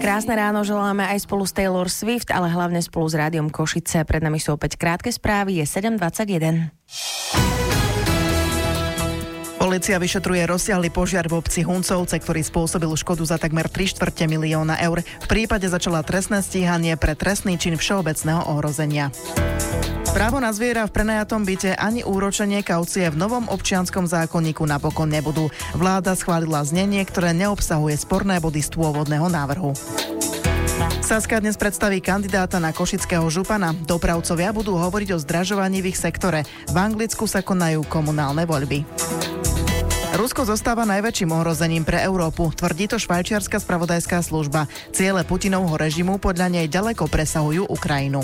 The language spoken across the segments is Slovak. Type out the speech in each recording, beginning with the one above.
Krásne ráno želáme aj spolu s Taylor Swift, ale hlavne spolu s Rádiom Košice. Pred nami sú opäť krátke správy, je 7:21. Polícia vyšetruje rozsiahly požiar v obci Huncovce, ktorý spôsobil škodu za takmer 3/4 milióna eur. V prípade začala trestné stíhanie pre trestný čin všeobecného ohrozenia. Právo na zviera v prenajatom byte ani úročenie kaucie v novom občianskom zákonníku napokon nebudú. Vláda schválila znenie, ktoré neobsahuje sporné body z pôvodného návrhu. Saska dnes predstaví kandidáta na košického župana. Dopravcovia budú hovoriť o zdražovaní v ich sektore. V Anglicku sa konajú komunálne voľby. Rusko zostáva najväčším ohrozením pre Európu, tvrdí to švajčiarska spravodajská služba. Ciele Putinovho režimu podľa nej ďaleko presahujú Ukrajinu.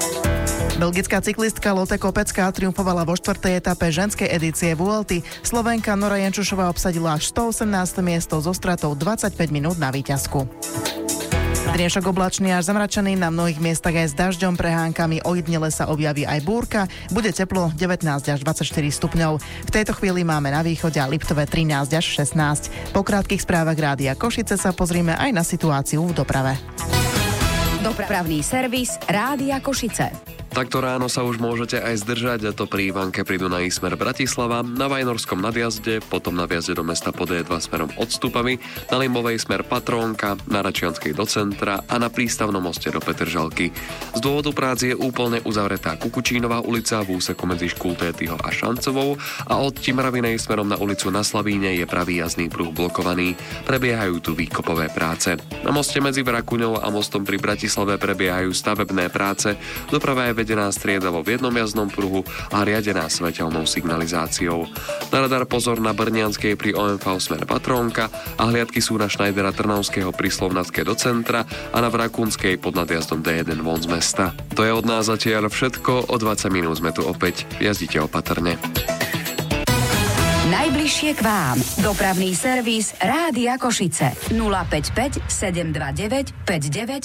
Belgická cyklistka Lotte Kopecká triumfovala vo 4. etape ženskej edície Vuelty. Slovenka Nora Jenčušová obsadila až 118. miesto so stratou 25 minút na víťazku. Dnešok oblačný až zamračený, na mnohých miestach aj s dažďom, prehánkami, ojedinele sa objaví aj búrka. Bude teplo 19 až 24 stupňov. V tejto chvíli máme na východe a Liptove 13 až 16. Po krátkych správach Rádia Košice sa pozrime aj na situáciu v doprave. Dopravný servis Rádia Košice. Takto ráno sa už môžete aj zdržať, a to pri Ivanke pri Dunaji smer Bratislava, na Vajnorskom nadjazde, potom na vjazde do mesta po D2 smerom Odstupami, na Limbovej smer Patrónka, na Račianskej do centra a na Prístavnom moste do Petržalky. Z dôvodu prác je úplne uzavretá Kukučínová ulica v úseku medzi Škultétyho a Šancovou a od Timravinej smerom na ulicu na Slavíne je pravý jazdný pruh blokovaný. Prebiehajú tu výkopové práce. Na moste medzi Vrakuňou a mostom pri Bratislave prebiehajú stavebné práce. Doprava je vedená striedavo v jednom jazdnom pruhu a riadená svetelnou signalizáciou. Na radar pozor na Brnianskej pri OMV smer Patrónka a hliadky sú na Schneidera Trnavského pri Slovnatskej do centra a na Vrakunskej pod nadjazdom D1 von z mesta. To je od nás zatiaľ všetko, o 20 minút sme tu opäť. Jazdite opatrne. Najbližšie k vám. Dopravný servis Rádia Košice. 055 729 59